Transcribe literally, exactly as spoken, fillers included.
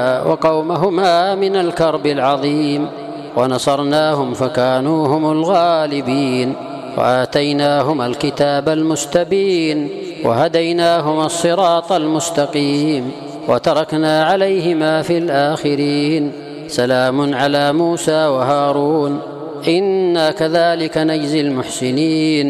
وقومهما من الكرب العظيم، ونصرناهم فكانوا هم الغالبين، وآتيناهما الكتاب المستبين، وهديناهما الصراط المستقيم، وتركنا عليهما في الآخرين. سلام على موسى وهارون، إنا كذلك نجزي المحسنين.